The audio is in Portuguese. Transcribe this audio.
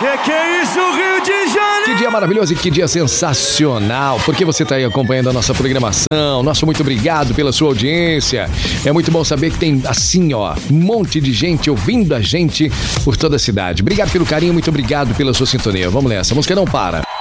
Que é isso, Rio de Janeiro? Que dia maravilhoso e que dia sensacional, porque você está aí acompanhando a nossa programação. Nosso muito obrigado pela sua audiência. É muito bom saber que tem, assim, ó, um monte de gente ouvindo a gente por toda a cidade. Obrigado pelo carinho, muito obrigado pela sua sintonia. Vamos nessa, a música não para.